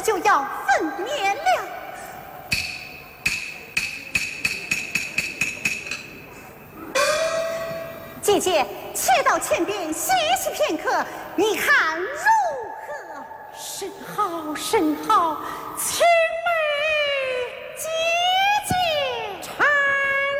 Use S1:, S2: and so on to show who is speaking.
S1: 就要分娩了。姐姐，且到前边歇息片刻，你看如何？
S2: 甚好甚好，请。